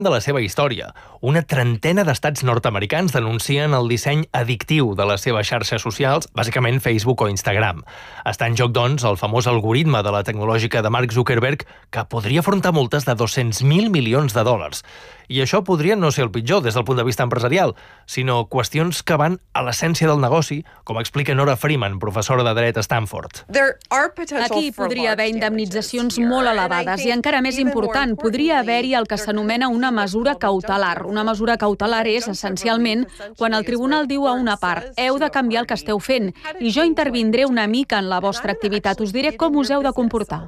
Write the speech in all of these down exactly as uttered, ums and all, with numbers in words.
de la seva història. Una trentena d'estats nord-americans denuncien el disseny addictiu de les seves xarxes socials, bàsicament Facebook o Instagram. Està en joc, doncs, el famós algoritme de la tecnològica de Mark Zuckerberg, que podria afrontar multes de dos-cents mil milions de dòlars. I això podria no ser el pitjor des del punt de vista empresarial, sinó qüestions que van a l'essència del negoci, com explica Nora Freeman, professora de dret a Stanford. Aquí podria haver indemnitzacions molt elevades i, encara més important, podria haver-hi el que s'anomena una mesura cautelar. Una mesura cautelar és, essencialment, quan el tribunal diu a una part «heu de canviar el que esteu fent i jo intervindré una mica en la vostra activitat, us diré com us heu de comportar».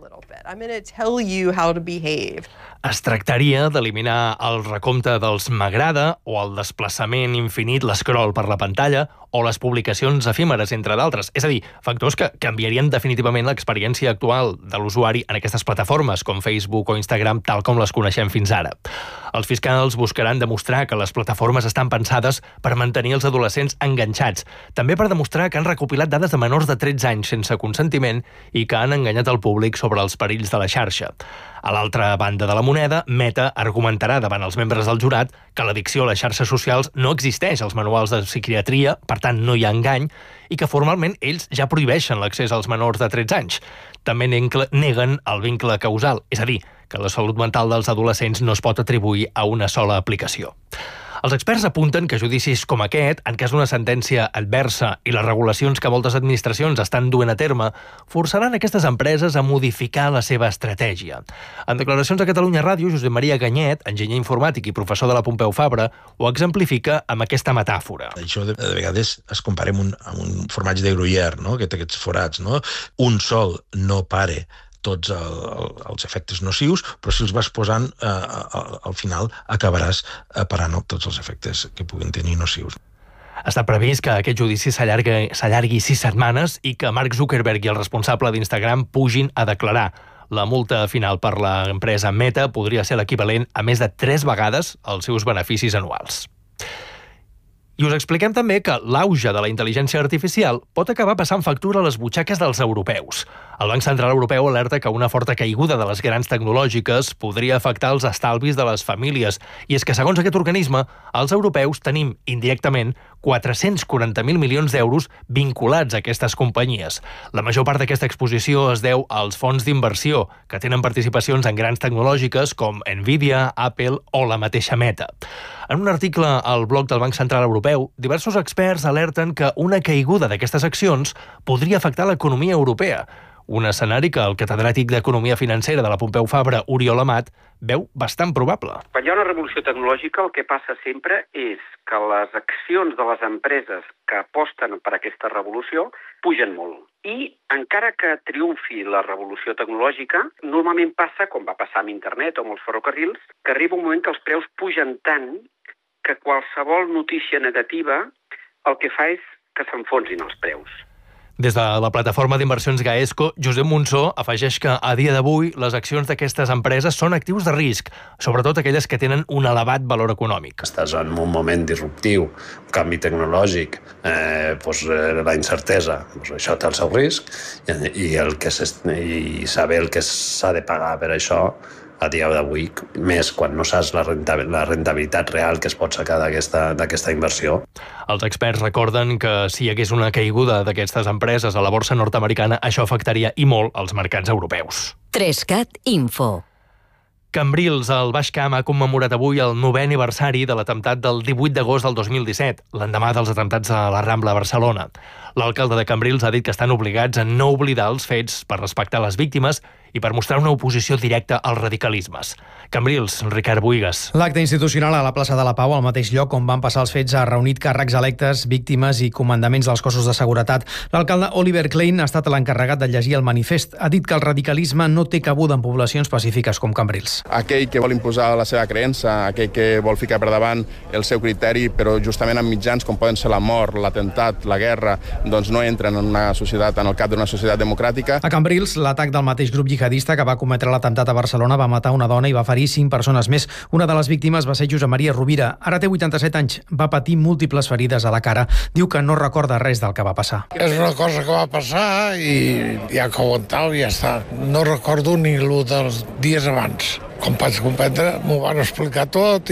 Es tractaria d'eliminar el recompte dels m'agrada o el desplaçament infinit, l'escroll per la pantalla o les publicacions efímeres, entre d'altres. És a dir, factors que canviarien definitivament l'experiència actual de l'usuari en aquestes plataformes com Facebook o Instagram tal com les coneixem fins ara. Els fiscals buscaran demostrar que les plataformes estan pensades per mantenir els adolescents enganxats, també per demostrar que han recopilat dades de menors de tretze anys sense consentiment i que han enganyat el públic sobre els perills de la xarxa. A l'altra banda de la moneda, Meta argumentarà davant els membres del jurat que l'addicció a les xarxes socials no existeix als manuals de psiquiatria, per tant no hi ha engany, i que formalment ells ja prohibeixen l'accés als menors de tretze anys. També neguen el vincle causal, és a dir, que la salut mental dels adolescents no es pot atribuir a una sola aplicació. Els experts apunten que judicis com aquest, en cas d'una sentència adversa i les regulacions que moltes administracions estan duent a terme, forçaran aquestes empreses a modificar la seva estratègia. En declaracions a Catalunya Ràdio, Josep Maria Ganyet, enginyer informàtic i professor de la Pompeu Fabra, ho exemplifica amb aquesta metàfora. Això de, de vegades es compara amb un, amb un formatge de Gruyère, no? que té aquests forats. No? Un sol no pare tots el, el, els efectes nocius, però si els vas posant, eh, al, al final acabaràs parant tots els efectes que puguin tenir nocius. Està previst que aquest judici s'allargui sis setmanes i que Mark Zuckerberg i el responsable d'Instagram pugin a declarar. La multa final per l'empresa Meta podria ser l'equivalent a més de tres vegades els seus beneficis anuals. I us expliquem també que l'auge de la intel·ligència artificial pot acabar passant factura a les butxaques dels europeus. El Banc Central Europeu alerta que una forta caiguda de les grans tecnològiques podria afectar els estalvis de les famílies. I és que, segons aquest organisme, els europeus tenim, indirectament, quatre-cents quaranta mil milions d'euros vinculats a aquestes companyies. La major part d'aquesta exposició es deu als fons d'inversió, que tenen participacions en grans tecnològiques com Nvidia, Apple o la mateixa Meta. En un article al blog del Banc Central Europeu, diversos experts alerten que una caiguda d'aquestes accions podria afectar l'economia europea. Un escenari que el catedràtic d'Economia Financera de la Pompeu Fabra, Oriol Amat, veu bastant probable. Quan hi ha una revolució tecnològica, el que passa sempre és que les accions de les empreses que aposten per aquesta revolució pugen molt. I encara que triomfi la revolució tecnològica, normalment passa, com va passar amb internet o amb els ferrocarrils, que arriba un moment que els preus pugen tant que qualsevol notícia negativa el que fa és que s'enfonsin els preus. Des de la plataforma d'inversions Gaesco, Josep Monsó afegeix que a dia d'avui les accions d'aquestes empreses són actius de risc, sobretot aquelles que tenen un elevat valor econòmic. Estàs en un moment disruptiu, un canvi tecnològic, eh, doncs, eh, la incertesa, doncs això té el seu risc i, el que i saber el que s'ha de pagar per això a dia d'avui, més quan no saps la rentabilitat real que es pot sacar d'aquesta inversió. Els experts recorden que si hi hagués una caiguda d'aquestes empreses a la borsa nord-americana, això afectaria i molt els mercats europeus. Trescat Info. Cambrils, al Baix Camp, ha commemorat avui el novè aniversari de l'atemptat del divuit d'agost del dos mil disset, l'endemà dels atemptats a la Rambla a Barcelona. L'alcalde de Cambrils ha dit que estan obligats a no oblidar els fets per respectar les víctimes i per mostrar una oposició directa als radicalismes. Cambrils, Ricard Buigas. L'acte institucional a la plaça de la Pau, al mateix lloc on van passar els fets, ha reunit càrrecs electes, víctimes i comandaments dels cossos de seguretat. L'alcalde Oliver Klein ha estat l'encarregat de llegir el manifest. Ha dit que el radicalisme no té cabuda en poblacions pacífiques com Cambrils. Aquell que vol imposar la seva creença, aquell que vol ficar per davant el seu criteri, però justament amb mitjans com poden ser la mort, l'atemptat, la guerra, doncs no entren en una societat, en el cap d'una societat democràtica. A Cambrils, l'atac del mateix grup jihadista que va cometre l'atemptat a Barcelona va matar una dona i va ferir cinc persones més. Una de les víctimes va ser Josep Maria Rovira. Ara té vuitanta-set anys. Va patir múltiples ferides a la cara. Diu que no recorda res del que va passar. És una cosa que va passar i ja que ho aguantava i ja està. No recordo ni el dels dies abans. Com pots comprendre, m'ho van explicar tot